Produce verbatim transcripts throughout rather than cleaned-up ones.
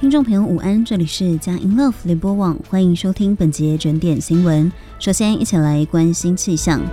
听众朋友午安，这里是佳音 Love 联播网，欢迎收听本节整点新闻。首先一起来关心气象。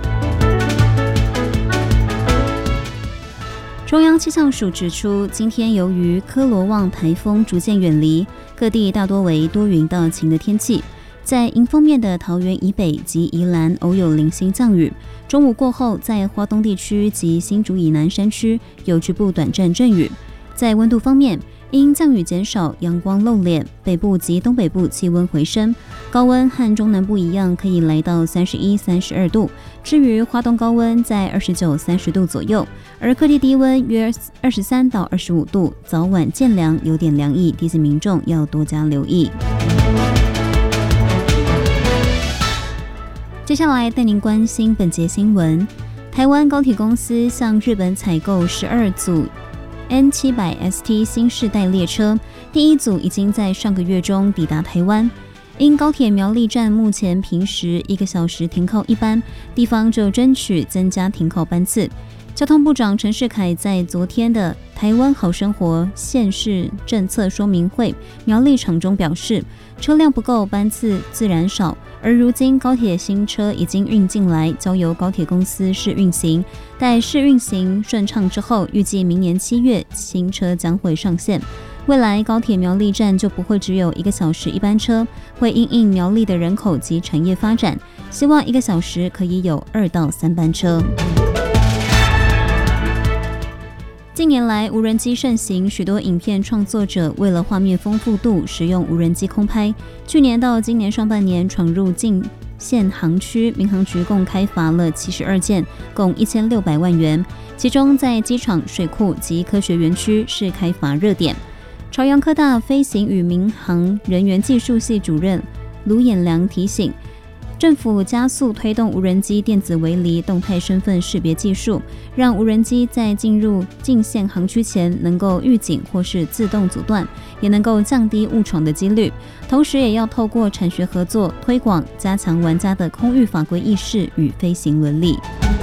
中央气象署指出，今天由于科罗旺台风逐渐远离，各地大多为多云到晴的天气。在迎风面的桃园以北及宜兰偶有零星降雨，中午过后在花东地区及新竹以南山区有局部短暂阵雨。在温度方面，因降雨减少，阳光露脸，北部及东北部气温回升，高温和中南部一样可以来到三十一、三十二度。至于花东高温在二十九、三十度左右，而各地低温约二十三到二十五度，早晚渐凉，有点凉意，提醒民众要多加留意。接下来带您关心本节新闻。台湾高铁公司向日本采购十二组 N 七百 S T 新世代列车，第一组已经在上个月中抵达台湾。因高铁苗栗站目前平时一个小时停靠一班，地方就争取增加停靠班次。交通部长陈世凯在昨天的台湾好生活县市政策说明会苗栗场中表示，车辆不够，班次自然少。而如今高铁新车已经运进来，交由高铁公司试运行。待试运行顺畅之后，预计明年七月新车将会上线。未来高铁苗栗站就不会只有一个小时一班车，会因应苗栗的人口及产业发展，希望一个小时可以有二到三班车。近年来无人机盛行，许多影片创作者为了画面丰富度，使用无人机空拍。去年到今年上半年，闯入禁限航区，民航局共开罚了七十二件，共一千六百万元。其中在机场、水库及科学园区是开罚热点。朝阳科大飞行与民航人员技术系主任卢衍良提醒，政府加速推动无人机电子围篱动态身份识别技术，让无人机在进入禁限航区前能够预警或是自动阻断，也能够降低误闯的几率。同时也要透过产学合作推广，加强玩家的空域法规意识与飞行伦理。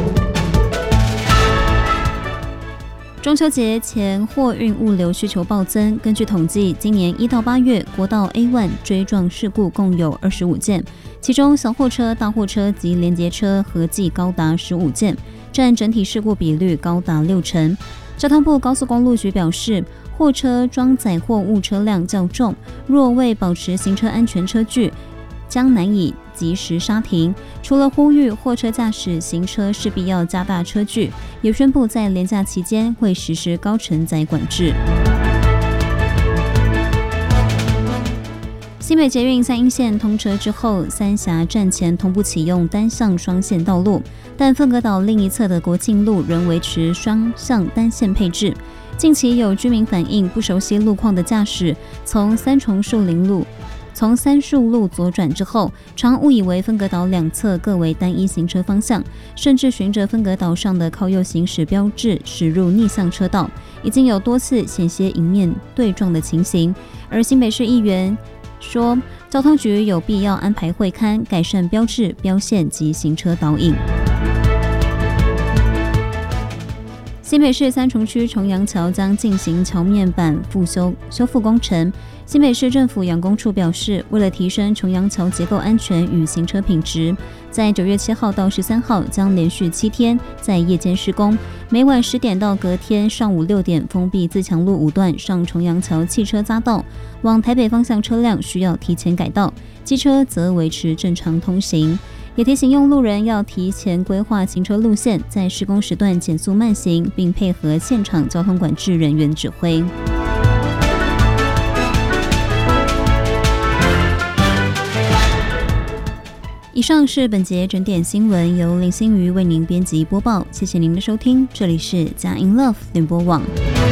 中秋节前货运物流需求暴增，根据统计，今年一到八月国道 A 一 追撞事故共有二十五件，其中小货车、大货车及联结车合计高达十五件，占整体事故比率高达六成。交通部高速公路局表示，货车装载货物车辆较重，若未保持行车安全车距，将难以及时刹停。除了呼吁货车驾驶行车势必要加大车距，也宣布在连假期间会实施高承载管制。新北捷运三鶯线通车之后，三峡站前同步启用单向双线道路，但分隔岛另一侧的国庆路仍维持双向单线配置。近期有居民反映，不熟悉路况的驾驶从三重树林路从三树路左转之后，常误以为分隔岛两侧各为单一行车方向，甚至循着分隔岛上的靠右行驶标志驶入逆向车道，已经有多次险些迎面对撞的情形。而新北市议员说，交通局有必要安排会勘，改善标志、标线及行车导引。新北市三重区重阳桥将进行桥面板复修修复工程。新北市政府养工处表示，为了提升重阳桥结构安全与行车品质，在九月七号到十三号将连续七天在夜间施工，每晚十点到隔天上午六点封闭自强路五段上重阳桥汽车匝道，往台北方向车辆需要提前改道，机车则维持正常通行。也提醒用路人要提前规划行车路线，在施工时段减速慢行，并配合现场交通管制人员指挥。以上是本节整点新闻，由林心瑜为您编辑播报，谢谢您的收听，这里是佳音 Love 联播网。